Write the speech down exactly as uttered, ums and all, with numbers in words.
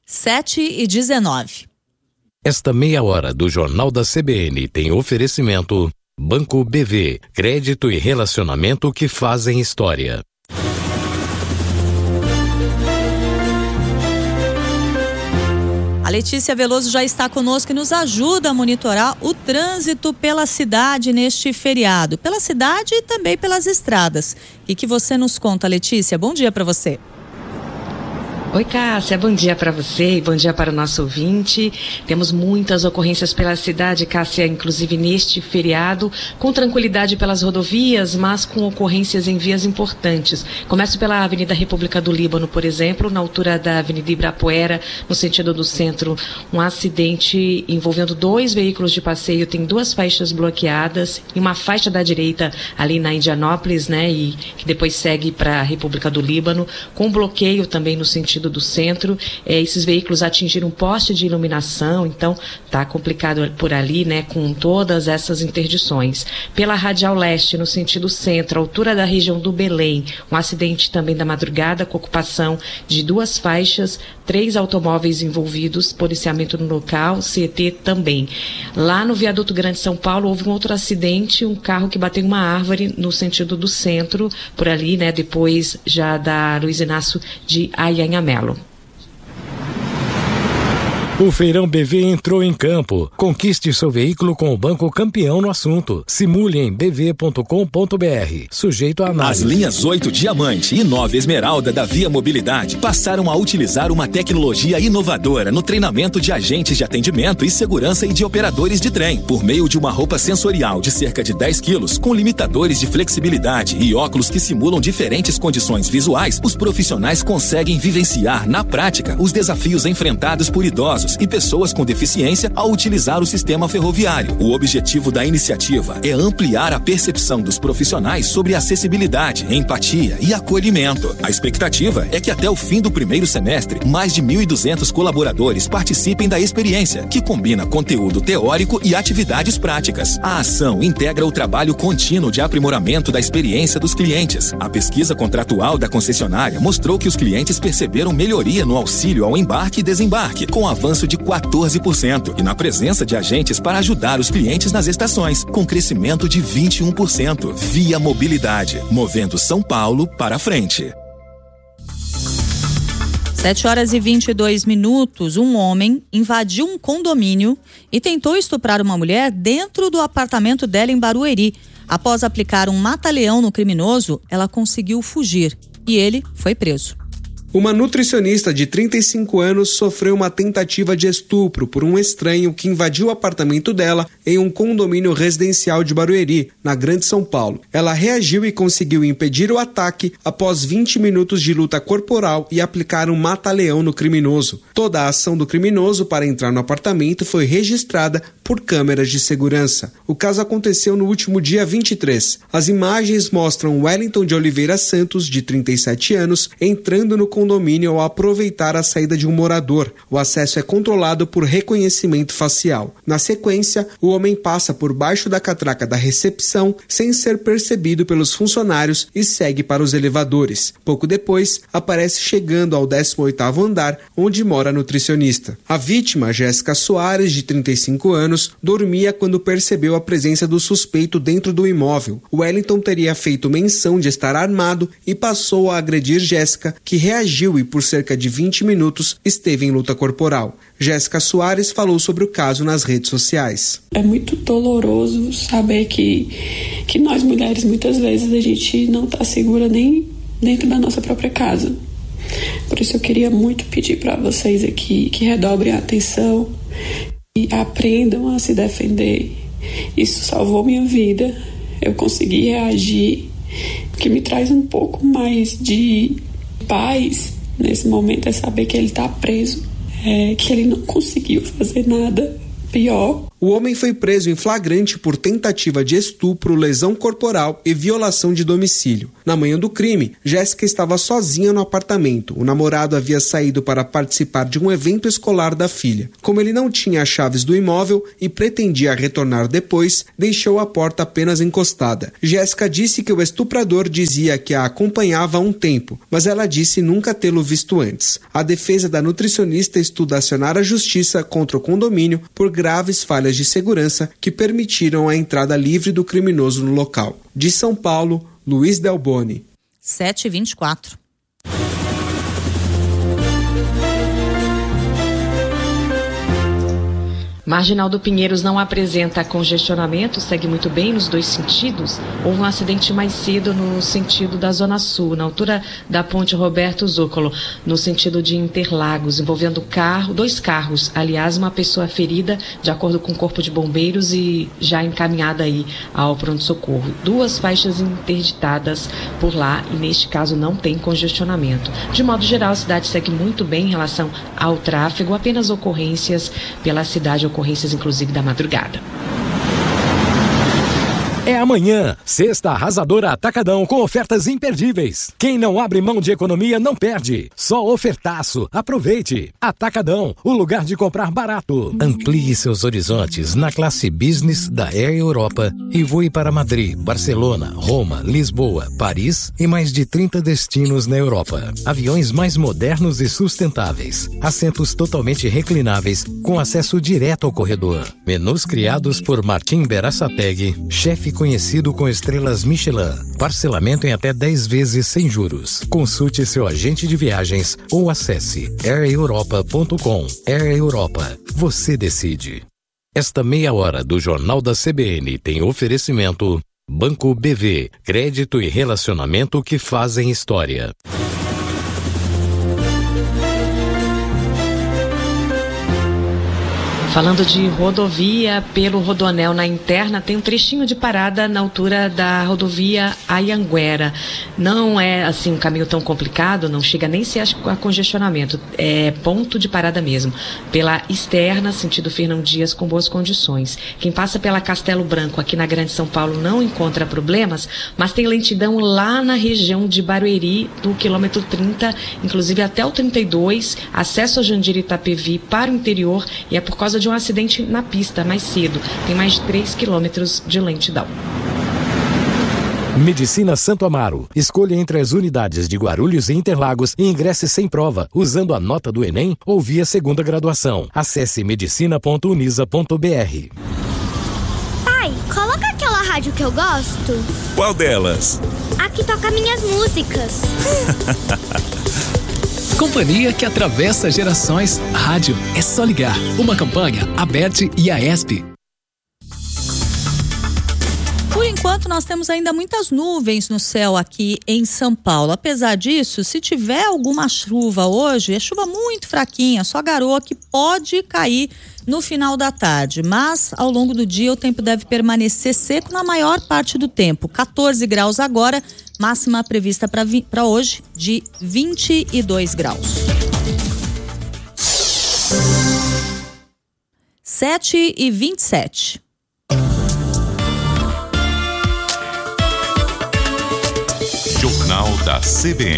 sete e dezenove. Esta meia hora do Jornal da C B N tem oferecimento Banco B V, crédito e relacionamento que fazem história. A Letícia Veloso já está conosco e nos ajuda a monitorar o trânsito pela cidade neste feriado. Pela cidade e também pelas estradas. E que você nos conta, Letícia? Bom dia para você. Oi, Cássia, bom dia para você e bom dia para o nosso ouvinte. Temos muitas ocorrências pela cidade, Cássia, inclusive neste feriado, com tranquilidade pelas rodovias, mas com ocorrências em vias importantes. Começo pela Avenida República do Líbano, por exemplo, na altura da Avenida Ibirapuera, no sentido do centro, um acidente envolvendo dois veículos de passeio, tem duas faixas bloqueadas e uma faixa da direita ali na Indianópolis, né, e que depois segue para a República do Líbano, com bloqueio também no sentido do centro. É, esses veículos atingiram um poste de iluminação, então está complicado por ali, né, com todas essas interdições. Pela Radial Leste, no sentido centro, altura da região do Belém, um acidente também da madrugada com ocupação de duas faixas, três automóveis envolvidos, policiamento no local, C E T também. Lá no Viaduto Grande São Paulo houve um outro acidente, um carro que bateu em uma árvore no sentido do centro, por ali, né, depois já da Luiz Inácio de Anhanguera. O Feirão B V entrou em campo. Conquiste seu veículo com o banco campeão no assunto. Simule em b v ponto com ponto b r. Sujeito a análise. As linhas oito Diamante e nove Esmeralda da Via Mobilidade passaram a utilizar uma tecnologia inovadora no treinamento de agentes de atendimento e segurança e de operadores de trem, por meio de uma roupa sensorial de cerca de dez quilos, com limitadores de flexibilidade e óculos que simulam diferentes condições visuais. Os profissionais conseguem vivenciar na prática os desafios enfrentados por idosos e pessoas com deficiência ao utilizar o sistema ferroviário. O objetivo da iniciativa é ampliar a percepção dos profissionais sobre acessibilidade, empatia e acolhimento. A expectativa é que até o fim do primeiro semestre, mais de mil e duzentos colaboradores participem da experiência, que combina conteúdo teórico e atividades práticas. A ação integra o trabalho contínuo de aprimoramento da experiência dos clientes. A pesquisa contratual da concessionária mostrou que os clientes perceberam melhoria no auxílio ao embarque e desembarque, com avanço de quatorze por cento, e na presença de agentes para ajudar os clientes nas estações, com crescimento de vinte e um por cento. Via Mobilidade, movendo São Paulo para frente. sete horas e vinte e dois minutos, um homem invadiu um condomínio e tentou estuprar uma mulher dentro do apartamento dela em Barueri. Após aplicar um mata-leão no criminoso, ela conseguiu fugir e ele foi preso. Uma nutricionista de trinta e cinco anos sofreu uma tentativa de estupro por um estranho que invadiu o apartamento dela em um condomínio residencial de Barueri, na Grande São Paulo. Ela reagiu e conseguiu impedir o ataque após vinte minutos de luta corporal e aplicar um mata-leão no criminoso. Toda a ação do criminoso para entrar no apartamento foi registrada por câmeras de segurança. O caso aconteceu no último dia vinte e três. As imagens mostram Wellington de Oliveira Santos, de trinta e sete anos, entrando no condomínio ao aproveitar a saída de um morador. O acesso é controlado por reconhecimento facial. Na sequência, o homem passa por baixo da catraca da recepção sem ser percebido pelos funcionários e segue para os elevadores. Pouco depois, aparece chegando ao décimo oitavo andar, onde mora a nutricionista. A vítima, Jéssica Soares, de trinta e cinco anos, dormia quando percebeu a presença do suspeito dentro do imóvel. Wellington teria feito menção de estar armado e passou a agredir Jéssica, que reagiu e por cerca de vinte minutos esteve em luta corporal. Jéssica Soares falou sobre o caso nas redes sociais. É muito doloroso saber que, que nós mulheres muitas vezes a gente não está segura nem dentro da nossa própria casa. Por isso eu queria muito pedir para vocês aqui que redobrem a atenção e aprendam a se defender. Isso salvou minha vida. Eu consegui reagir, o que me traz um pouco mais de paz nesse momento é saber que ele está preso, é, que ele não conseguiu fazer nada pior. O homem foi preso em flagrante por tentativa de estupro, lesão corporal e violação de domicílio. Na manhã do crime, Jéssica estava sozinha no apartamento. O namorado havia saído para participar de um evento escolar da filha. Como ele não tinha as chaves do imóvel e pretendia retornar depois, deixou a porta apenas encostada. Jéssica disse que o estuprador dizia que a acompanhava há um tempo, mas ela disse nunca tê-lo visto antes. A defesa da nutricionista estuda acionar a justiça contra o condomínio por graves falhas de segurança que permitiram a entrada livre do criminoso no local. De São Paulo, Luiz Delboni. sete e vinte e quatro. Marginal do Pinheiros não apresenta congestionamento, segue muito bem nos dois sentidos. Houve um acidente mais cedo no sentido da Zona Sul, na altura da Ponte Roberto Zócolo, no sentido de Interlagos, envolvendo carro, dois carros. Aliás, uma pessoa ferida, de acordo com o Corpo de Bombeiros, e já encaminhada aí ao pronto-socorro. Duas faixas interditadas por lá e, neste caso, não tem congestionamento. De modo geral, a cidade segue muito bem em relação ao tráfego, apenas ocorrências pela cidade, ocorrências inclusive da madrugada. É amanhã, sexta arrasadora Atacadão com ofertas imperdíveis. Quem não abre mão de economia não perde. Só ofertaço. Aproveite. Atacadão, o lugar de comprar barato. Amplie seus horizontes na classe business da Air Europa e voe para Madrid, Barcelona, Roma, Lisboa, Paris e mais de trinta destinos na Europa. Aviões mais modernos e sustentáveis. Assentos totalmente reclináveis com acesso direto ao corredor. Menus criados por Martim Berasategui, chefe conhecido com estrelas Michelin. Parcelamento em até dez vezes sem juros. Consulte seu agente de viagens ou acesse air europa ponto com. Air Europa. Você decide. Esta meia hora do Jornal da C B N tem oferecimento Banco B V. Crédito e relacionamento que fazem história. Falando de rodovia pelo Rodoanel na interna, tem um trechinho de parada na altura da rodovia Anhanguera. Não é assim um caminho tão complicado, não chega nem se a congestionamento, é ponto de parada mesmo. Pela externa, sentido Fernão Dias, com boas condições. Quem passa pela Castelo Branco aqui na Grande São Paulo não encontra problemas, mas tem lentidão lá na região de Barueri, do quilômetro trinta, inclusive até o trinta e dois, acesso a Jandira Itapevi para o interior, e é por causa de um acidente na pista mais cedo. Tem mais de três quilômetros de lentidão. Medicina Santo Amaro. Escolha entre as unidades de Guarulhos e Interlagos e ingresse sem prova, usando a nota do Enem ou via segunda graduação. Acesse medicina ponto unisa ponto br. Pai, coloca aquela rádio que eu gosto. Qual delas? A que toca minhas músicas. Companhia que atravessa gerações. Rádio é só ligar. Uma campanha, Aberte e a ESP. Por enquanto, nós temos ainda muitas nuvens no céu aqui em São Paulo. Apesar disso, se tiver alguma chuva hoje, é chuva muito fraquinha, só garoa que pode cair no final da tarde. Mas, ao longo do dia, o tempo deve permanecer seco na maior parte do tempo. catorze graus agora, máxima prevista para hoje de vinte e dois graus. sete e vinte e sete. Jornal da C B N.